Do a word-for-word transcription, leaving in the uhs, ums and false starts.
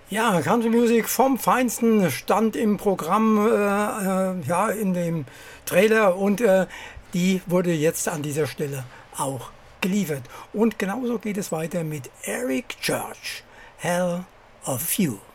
Ja, Country Music vom Feinsten stand im Programm, äh, äh, ja, in dem Trailer und äh, die wurde jetzt an dieser Stelle auch geliefert. Und genauso geht es weiter mit Eric Church, Hell of You.